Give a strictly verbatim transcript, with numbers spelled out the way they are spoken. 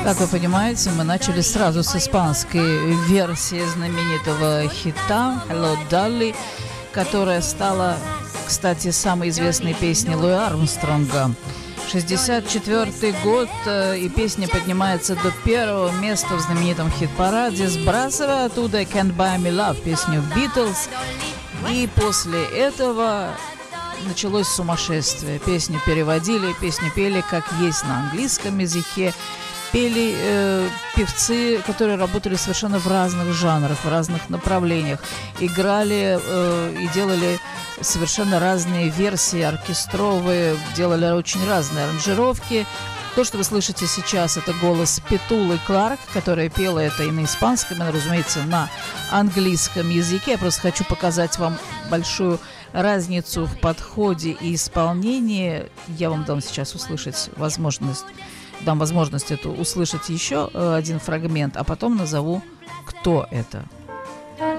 Как вы понимаете, мы начали сразу с испанской версии знаменитого хита «Hello, Dolly», которая стала, кстати, самой известной песней Луи Армстронга. шестьдесят четвёртый год, и песня поднимается до первого места в знаменитом хит-параде, сбрасывая оттуда «Can't Buy Me Love», песню «Beatles». И после этого началось сумасшествие. Песню переводили, песню пели как есть на английском языке. Пели э, певцы, которые работали совершенно в разных жанрах, в разных направлениях. Играли э, и делали совершенно разные версии оркестровые, делали очень разные аранжировки. То, что вы слышите сейчас, это голос Петулы Кларк, которая пела это и на испанском, и, разумеется, на английском языке. Я просто хочу показать вам большую разницу в подходе и исполнении. Я вам дам сейчас услышать возможность, дам возможность эту услышать еще один фрагмент, а потом назову, кто это.